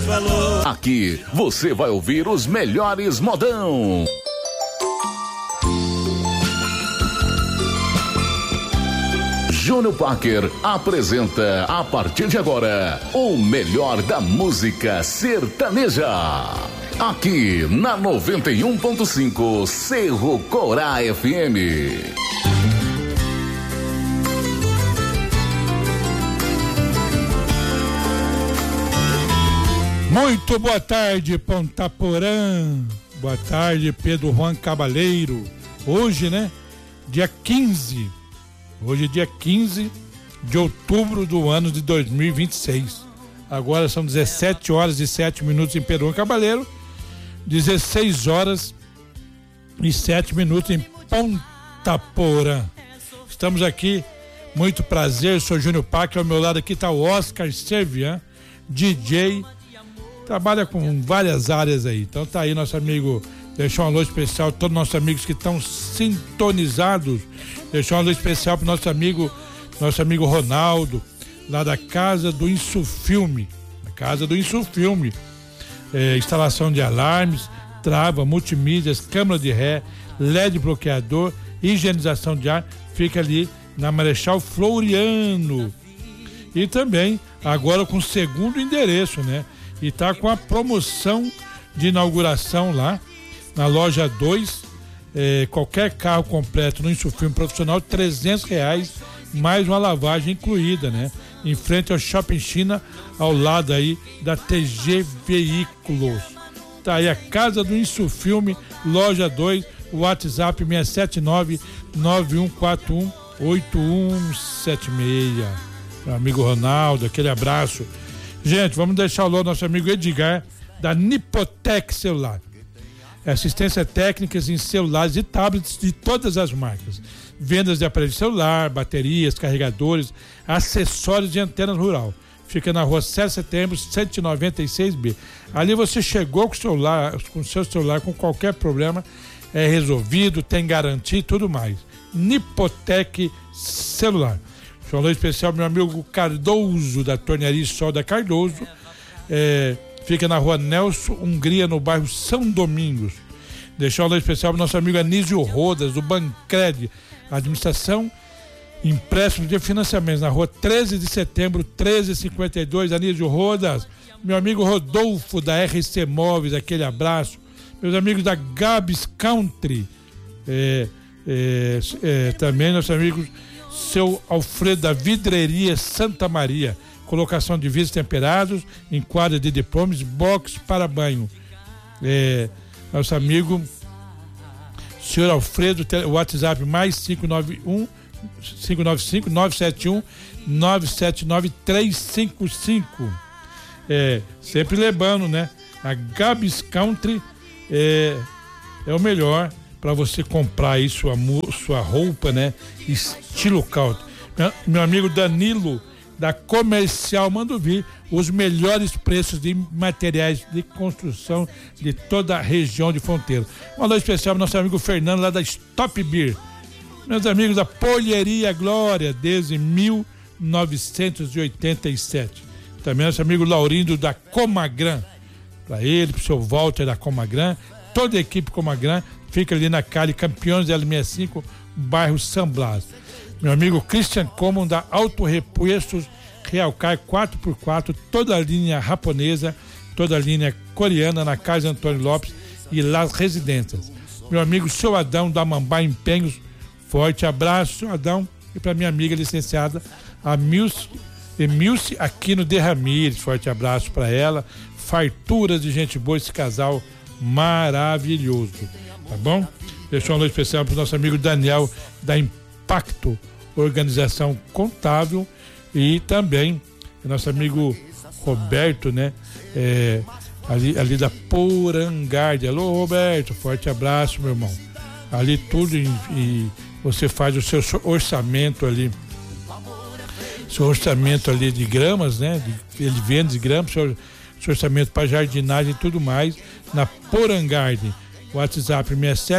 mais valor. Aqui você vai ouvir os melhores modão. Júnior Parker apresenta, a partir de agora, o melhor da música sertaneja. Aqui na 91.5 Cerro Corá FM. Muito boa tarde, Ponta Porã. Boa tarde, Pedro Juan Cabaleiro. Hoje, né? Dia 15. Hoje é dia 15 de outubro do ano de 2026. Agora são 17 horas e 7 minutos em Pedro Juan Cabaleiro. 16 horas e 7 minutos em Ponta Porã. Estamos aqui, muito prazer, sou Júnior Parker, ao meu lado aqui está o Oscar Servian, DJ, trabalha com várias áreas aí. Então tá aí nosso amigo, deixou um alô especial a todos os nossos amigos que estão sintonizados. Deixou um alô especial pro nosso amigo Ronaldo, lá da Casa do Insufilme. Instalação de alarmes, trava, multimídias, câmera de ré, LED bloqueador, higienização de ar, fica ali na Marechal Floriano. E também agora com o segundo endereço, né? E tá com a promoção de inauguração lá na loja 2, qualquer carro completo no Insufilme profissional, R$300, mais uma lavagem incluída, né? Em frente ao Shopping China, ao lado aí da TG Veículos. Tá aí a Casa do Insufilme, loja 2, WhatsApp 679-9141-8176. Meu amigo Ronaldo, aquele abraço. Gente, vamos deixar o alô nosso amigo Edgar, da Nipotec Celular. Assistência técnicas em celulares e tablets de todas as marcas. Vendas de aparelho celular, baterias, carregadores, acessórios de antenas rural. Fica na rua 7 de setembro, 196B. Ali você chegou com o seu celular com qualquer problema, é resolvido, tem garantia e tudo mais. Nipotec Celular. Um alô especial meu amigo Cardoso, da Tornearia Sol da Cardoso. Fica na rua Nelson Hungria, no bairro São Domingos. Deixar um alô especial pro nosso amigo Anísio Rodas, do Bancred, administração, empréstimo de financiamentos, na rua 13 de setembro, 1352, Anísio Rodas. Meu amigo Rodolfo, da RC Móveis, aquele abraço. Meus amigos da Gabs Country, também nossos amigos, seu Alfredo, da Vidreria Santa Maria, colocação de vidros temperados, enquadra de diplomas, box para banho. Nosso amigo senhor Alfredo, o WhatsApp mais 595-971-979-355. Sempre lembrando, né? A Gabs Country é o melhor para você comprar aí sua roupa, né? Estilo country. Meu amigo Danilo, da Comercial Manduvi, os melhores preços de materiais de construção de toda a região de Fronteira. Um alô especial para nosso amigo Fernando, lá da Stop Beer. Meus amigos da Polheria Glória, desde 1987. Também nosso amigo Laurindo, da Comagran. Para ele, para o seu Walter, da Comagran. Toda a equipe Comagran fica ali na Cali Campeões L65, bairro São Blas. Meu amigo Christian Common, da Auto Repuestos Realcar 4x4, toda a linha japonesa, toda a linha coreana, na Casa Antônio Lopes e Las Residências. Meu amigo seu Adão, da Mambá Empenhos, forte abraço, seu Adão, e para minha amiga licenciada, a Emilce Aquino de Ramires, forte abraço para ela, farturas de gente boa, esse casal maravilhoso, tá bom? Deixou um alô especial para o nosso amigo Daniel, da Impacto Organização Contábil, e também nosso amigo Roberto, né? Ali da Porangarde. Alô, Roberto, forte abraço, meu irmão. Ali tudo e você faz o seu orçamento ali. Seu orçamento ali de gramas, né? Ele vende gramas, seu orçamento para jardinagem e tudo mais, na Porangarde. WhatsApp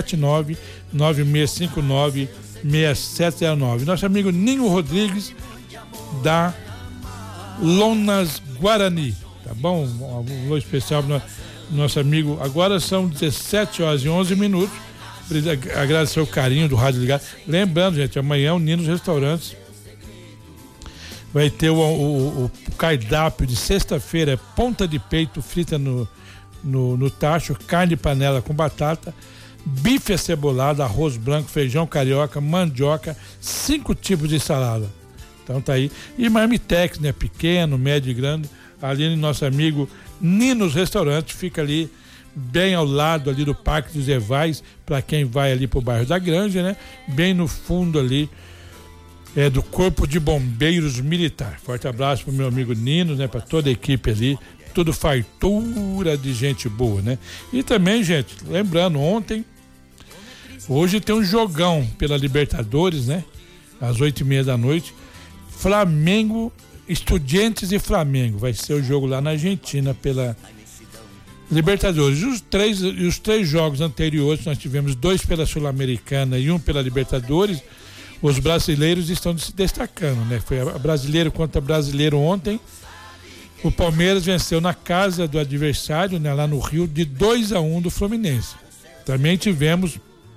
679-9659-6709. Nosso amigo Ninho Rodrigues, da Lonas Guarani. tá bom? Um alô especial pro nosso amigo. Agora são 17h11. Agradecer o carinho do Rádio Ligado. Lembrando, gente, amanhã o Ninos Restaurantes vai ter o cardápio de sexta-feira, ponta de peito frita no tacho, carne de panela com batata, bife acebolado, arroz branco, feijão carioca, mandioca, 5 tipos de salada. Então tá aí. E marmitex, né? Pequeno, médio e grande. Ali no nosso amigo Ninos Restaurante, fica ali bem ao lado ali do Parque dos Evais, para quem vai ali pro bairro da Granja, né? Bem no fundo ali do Corpo de Bombeiros Militar. Forte abraço pro meu amigo Ninos, né? Para toda a equipe ali, tudo fartura de gente boa, né? E também, gente, lembrando, hoje tem um jogão pela Libertadores, né? Às 20h30 da noite, Flamengo, Estudiantes e Flamengo, vai ser o jogo lá na Argentina pela Libertadores. Os três jogos anteriores, nós tivemos 2 pela Sul-Americana e 1 pela Libertadores. Os brasileiros estão se destacando, né? Foi brasileiro contra brasileiro ontem. O Palmeiras venceu na casa do adversário, né? Lá no Rio, de 2-1 do Fluminense. Também tivemos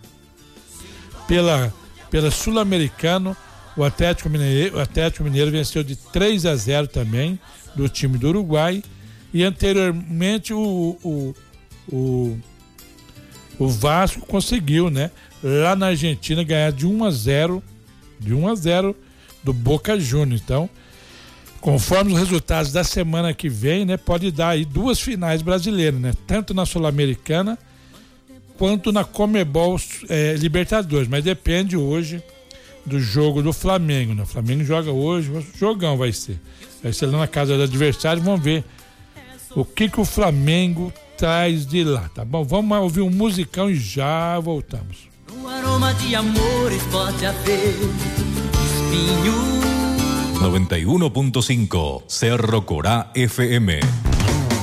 pela Sul-Americana, o Atlético Mineiro venceu de 3-0 também do time do Uruguai. E anteriormente o Vasco conseguiu, né? Lá na Argentina ganhar de 1-0 do Boca Juniors. Então, conforme os resultados da semana que vem, né? Pode dar aí 2 finais brasileiras, né? Tanto na Sul-Americana quanto na Conmebol Libertadores. Mas depende hoje do jogo do Flamengo, né? O Flamengo joga hoje, jogão vai ser lá na casa do adversário. Vamos ver o que o Flamengo traz de lá, tá bom? Vamos ouvir um musicão e já voltamos. No aroma de amores pode haver espinho. 91.5 Cerro Corá FM.